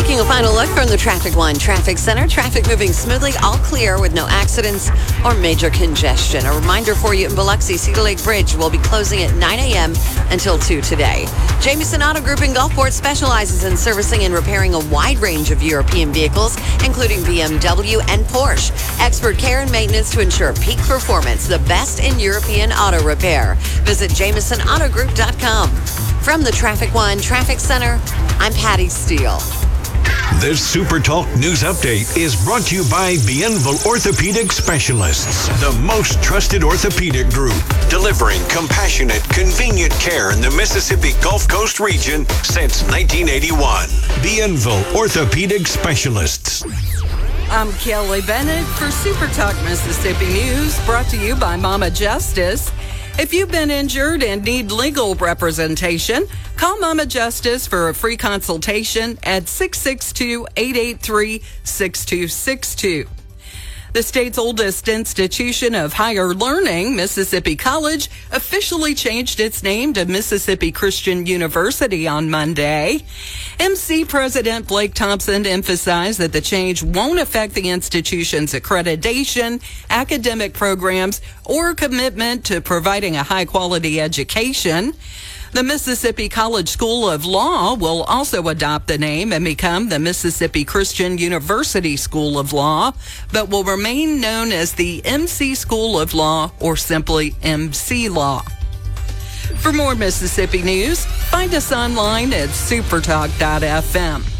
Taking a final look from the Traffic One Traffic Center. Traffic moving smoothly, all clear with no accidents or major congestion. A reminder for you in Biloxi, Cedar Lake Bridge will be closing at 9 a.m. until 2 today. Jamieson Auto Group in Gulfport specializes in servicing and repairing a wide range of European vehicles, including BMW and Porsche. Expert care and maintenance to ensure peak performance, the best in European auto repair. Visit JamisonAutoGroup.com. From the Traffic One Traffic Center, I'm Patty Steele. This Super Talk News Update is brought to you by Bienville Orthopedic Specialists, the most trusted orthopedic group, delivering compassionate, convenient care in the Mississippi Gulf Coast region since 1981. Bienville Orthopedic Specialists. I'm Kelly Bennett for Super Talk Mississippi News, brought to you by Mama Justice. If you've been injured and need legal representation, call Mama Justice for a free consultation at 662-883-6262. The state's oldest institution of higher learning, Mississippi College, officially changed its name to Mississippi Christian University on Monday. MC President Blake Thompson emphasized that the change won't affect the institution's accreditation, academic programs, or commitment to providing a high-quality education. The Mississippi College School of Law will also adopt the name and become the Mississippi Christian University School of Law, but will remain known as the MC School of Law or simply MC Law. For more Mississippi news, find us online at supertalk.fm.